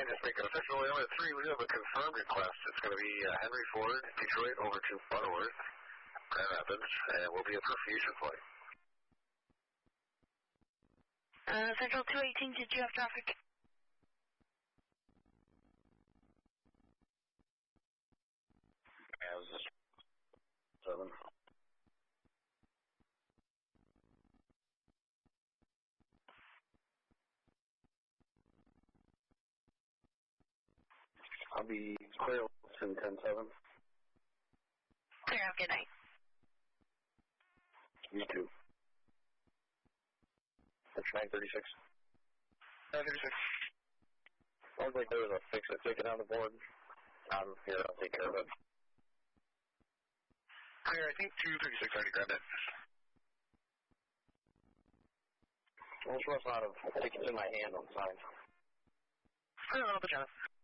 can just make it official. We only have 3. We have a confirmed request. It's going to be Henry Ford, Detroit, over to Butterworth, Grand Rapids, and it will be a perfusion flight. Central 218, did you have traffic? Yeah, it was just 7. I'll be clear in 10-7. Clear, have a good night. You too. It's 936. 936. Sounds like there was a fix-it ticket on the board. I'm here, I'll take care of it. Clear, I think 236 already grabbed it. I just must not have tickets in my hand on sign. Clear, I'll put you on.